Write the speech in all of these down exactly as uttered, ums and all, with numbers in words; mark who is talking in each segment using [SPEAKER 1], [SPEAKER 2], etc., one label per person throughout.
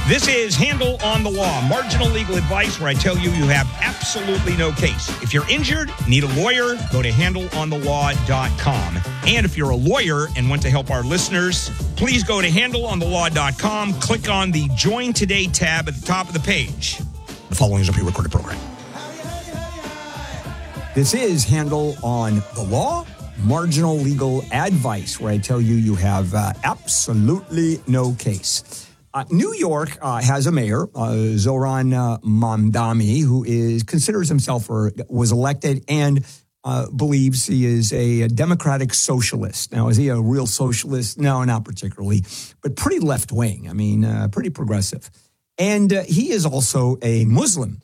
[SPEAKER 1] This is Handle on the Law, marginal legal advice where I tell you you have absolutely no case. If you're injured, need a lawyer, go to handle on the law dot com. And if you're a lawyer and want to help our listeners, please go to handle on the law dot com, click on the Join Today tab at the top of the page. The following is a pre-recorded program. This is Handle on the Law, marginal legal advice where I tell you you have uh, absolutely no case. Uh, New York uh, has a mayor, uh, Zohran uh, Mamdani, who is considers himself or was elected and uh, believes he is a, a democratic socialist. Now, is he a real socialist? No, not particularly, but pretty left-wing. I mean, uh, pretty progressive. And uh, he is also a Muslim.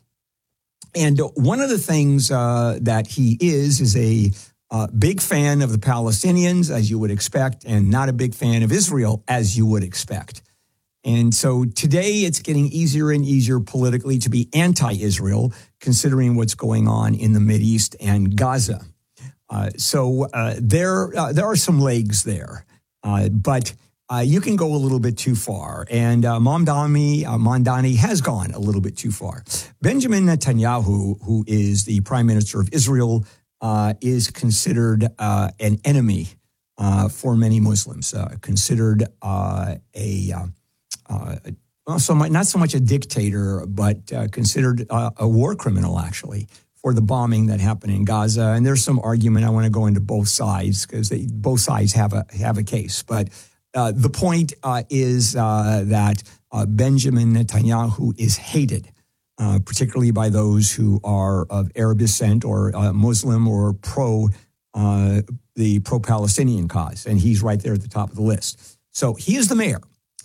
[SPEAKER 1] And one of the things uh, that he is is a uh, big fan of the Palestinians, as you would expect, and not a big fan of Israel, as you would expect. And so today it's getting easier and easier politically to be anti-Israel, considering what's going on in the Mideast and Gaza. Uh, so uh, there, uh, there are some legs there, uh, but uh, you can go a little bit too far. And uh, Mamdani, uh, Mamdani has gone a little bit too far. Benjamin Netanyahu, who is the prime minister of Israel, uh, is considered uh, an enemy uh, for many Muslims, uh, considered uh, a... Uh, Uh, well, so much, not so much a dictator, but uh, considered uh, a war criminal, actually, for the bombing that happened in Gaza. And there's some argument. I want to go into both sides because both sides have a have a case. But uh, the point uh, is uh, that uh, Benjamin Netanyahu is hated, uh, particularly by those who are of Arab descent or uh, Muslim or pro uh, the pro-Palestinian cause. And he's right there at the top of the list. So he is the mayor.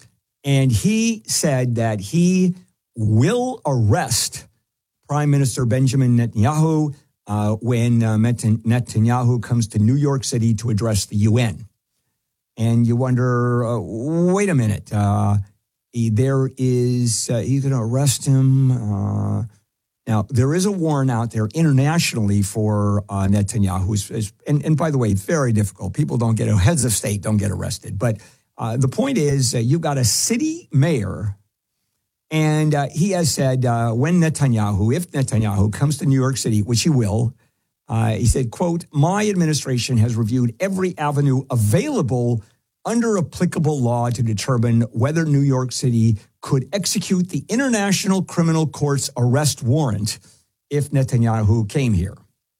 [SPEAKER 1] And he said that he will arrest Prime Minister Benjamin Netanyahu uh, when uh, Netanyahu comes to New York City to address the U N. And you wonder, uh, wait a minute, uh, he, there is, uh, he's going to arrest him. Uh, now, there is a warrant out there internationally for uh, Netanyahu. And, and by the way, it's very difficult. People don't get, heads of state don't get arrested. But Uh, the point is, uh, you've got a city mayor, and uh, he has said uh, when Netanyahu, if Netanyahu comes to New York City, which he will, uh, he said, quote, my administration has reviewed every avenue available under applicable law to determine whether New York City could execute the International Criminal Court's arrest warrant if Netanyahu came here.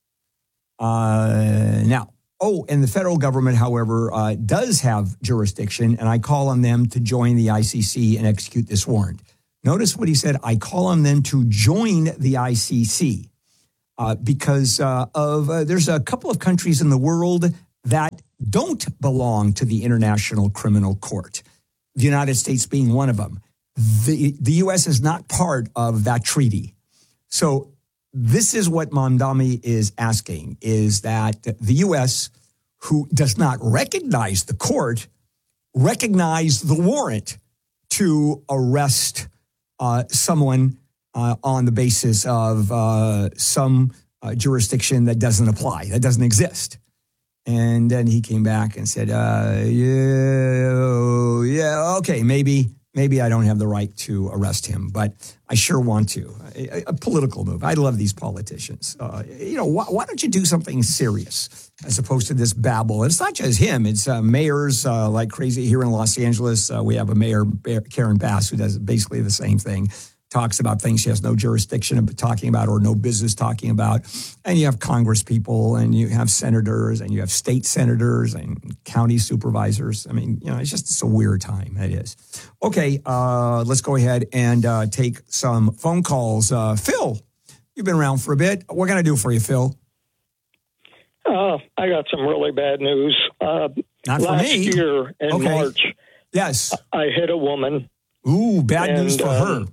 [SPEAKER 1] Uh, now, Oh, and the federal government, however, uh, does have jurisdiction, and I call on them to join the I C C and execute this warrant. Notice what he said. I call on them to join the I C C uh, because uh, of uh, there's a couple of countries in the world that don't belong to the International Criminal Court, the United States being one of them. The, the U S is not part of that treaty. So this is what Mamdani is asking, is that the U S, who does not recognize the court, recognize the warrant to arrest uh, someone uh, on the basis of uh, some uh, jurisdiction that doesn't apply, that doesn't exist. And then he came back and said, uh, yeah, yeah, okay, maybe... Maybe I don't have the right to arrest him, but I sure want to. A, a political move. I love these politicians. Uh, you know, why, why don't you do something serious as opposed to this babble? It's not just him. It's uh, mayors uh, like crazy here in Los Angeles. Uh, we have a mayor, Karen Bass, who does basically the same thing. Talks about things she has no jurisdiction of talking about or no business talking about. And you have Congress people and you have senators and you have state senators and county supervisors. I mean, you know, it's just it's a weird time. It is. Okay, uh, let's go ahead and uh, take some phone calls. Uh, Phil, you've been around for a bit. What can I do for you, Phil?
[SPEAKER 2] Uh, I got some really bad news. Uh,
[SPEAKER 1] Not for
[SPEAKER 2] last
[SPEAKER 1] me.
[SPEAKER 2] Last year in
[SPEAKER 1] okay.
[SPEAKER 2] March,
[SPEAKER 1] yes,
[SPEAKER 2] I hit a woman.
[SPEAKER 1] Ooh, bad and, news for um, her.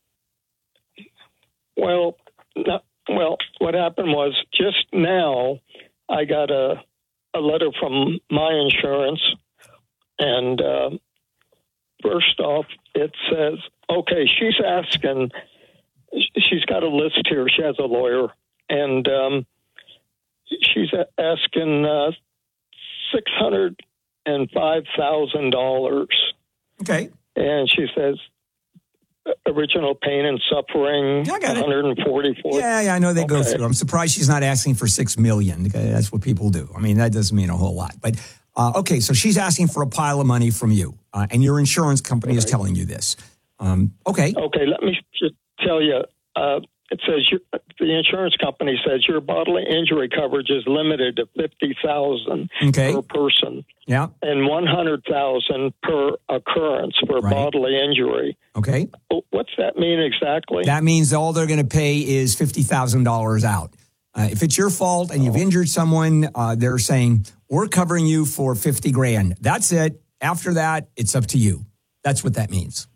[SPEAKER 2] Well, no, well, what happened was just now I got a a letter from my insurance, and uh, first off, it says, okay, she's asking, she's got a list here. She has a lawyer, and um, she's asking uh, six hundred and five thousand dollars.
[SPEAKER 1] Okay,
[SPEAKER 2] and she says, original pain and suffering,
[SPEAKER 1] I got it.
[SPEAKER 2] one hundred forty-four.
[SPEAKER 1] Yeah, yeah, I know they
[SPEAKER 2] okay.
[SPEAKER 1] go through. I'm surprised she's not asking for six million. Because that's what people do. I mean, that doesn't mean a whole lot. But uh, okay, so she's asking for a pile of money from you, uh, and your insurance company right. is telling you this. Um, okay.
[SPEAKER 2] Okay, let me just tell you. Uh, it says your, the insurance company says your bodily injury coverage is limited to fifty thousand
[SPEAKER 1] okay.
[SPEAKER 2] per person.
[SPEAKER 1] Yeah.
[SPEAKER 2] And one hundred thousand per occurrence for
[SPEAKER 1] right.
[SPEAKER 2] bodily injury.
[SPEAKER 1] Okay.
[SPEAKER 2] What's that mean exactly?
[SPEAKER 1] That means all they're going to pay is fifty thousand dollars out. Uh, if it's your fault and you've injured someone, uh, they're saying, we're covering you for fifty grand. That's it. After that, it's up to you. That's what that means.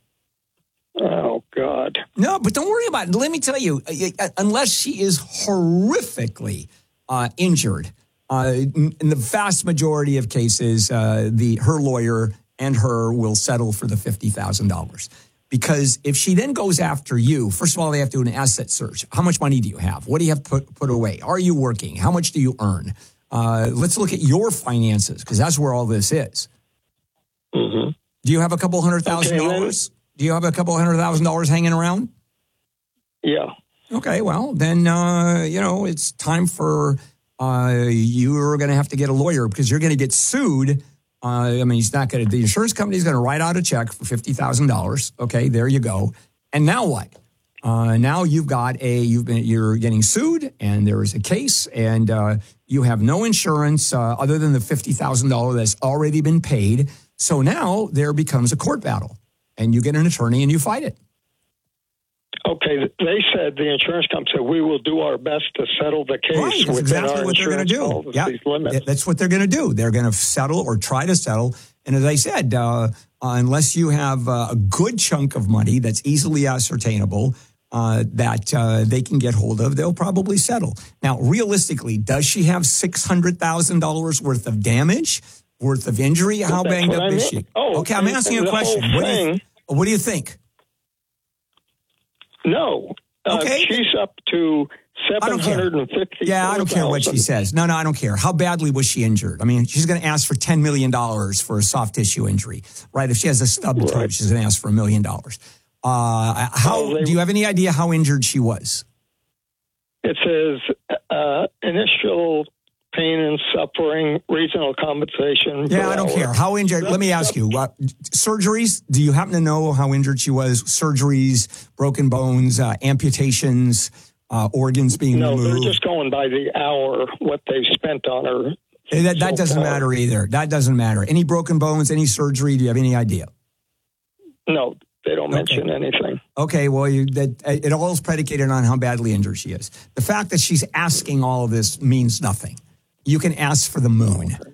[SPEAKER 2] Oh, God.
[SPEAKER 1] No, but don't worry about it. Let me tell you, unless she is horrifically uh, injured, uh, in the vast majority of cases, uh, the her lawyer and her will settle for the fifty thousand dollars. Because if she then goes after you, first of all, they have to do an asset search. How much money do you have? What do you have put, put away? Are you working? How much do you earn? Uh, let's look at your finances, because that's where all this is.
[SPEAKER 2] Mm-hmm.
[SPEAKER 1] Do you have a couple hundred thousand
[SPEAKER 2] okay,
[SPEAKER 1] dollars? Do you have a couple hundred thousand dollars hanging around?
[SPEAKER 2] Yeah.
[SPEAKER 1] Okay, well, then, uh, you know, it's time for uh, you're going to have to get a lawyer because you're going to get sued. Uh, I mean, he's not going to, the insurance company's going to write out a check for fifty thousand dollars. Okay, there you go. And now what? Uh, now you've got a, you've been, you're getting sued and there is a case and uh, you have no insurance uh, other than the fifty thousand dollars that's already been paid. So now there becomes a court battle. And you get an attorney and you fight it.
[SPEAKER 2] Okay, they said, the insurance company said, we will do our best to settle the case.
[SPEAKER 1] Right, that's exactly what they're going to do. Yeah,
[SPEAKER 2] limits.
[SPEAKER 1] That's what they're going to do. They're going to settle or try to settle. And as I said, uh, uh, unless you have uh, a good chunk of money that's easily ascertainable uh, that uh, they can get hold of, they'll probably settle. Now, realistically, does she have six hundred thousand dollars worth of damage, worth of injury? How
[SPEAKER 2] That's
[SPEAKER 1] banged up
[SPEAKER 2] I mean.
[SPEAKER 1] is she?
[SPEAKER 2] Oh,
[SPEAKER 1] okay, I'm asking you a question. What do you, what do you think?
[SPEAKER 2] No.
[SPEAKER 1] Okay.
[SPEAKER 2] Uh, she's up to seven hundred fifty.
[SPEAKER 1] Yeah, I don't care what she says. No, no, I don't care. How badly was she injured? I mean, she's going to ask for ten million dollars for a soft tissue injury, right? If she has a stubbed toe, right. she's going to ask for a million dollars. Uh, how oh, they, do you have any idea how injured she was?
[SPEAKER 2] It says uh, initial pain and suffering, regional compensation.
[SPEAKER 1] Yeah, I don't
[SPEAKER 2] hour.
[SPEAKER 1] care. How injured? Let me ask you, uh, surgeries, do you happen to know how injured she was? Surgeries, broken bones, uh, amputations, uh, organs being
[SPEAKER 2] no,
[SPEAKER 1] removed?
[SPEAKER 2] No, they're just going by the hour, what they've spent on her.
[SPEAKER 1] Hey, that that doesn't power. matter either. That doesn't matter. Any broken bones, any surgery, do you have any idea?
[SPEAKER 2] No, they don't mention okay. anything.
[SPEAKER 1] Okay, well, you, that, it all is predicated on how badly injured she is. The fact that she's asking all of this means nothing. You can ask for the moon.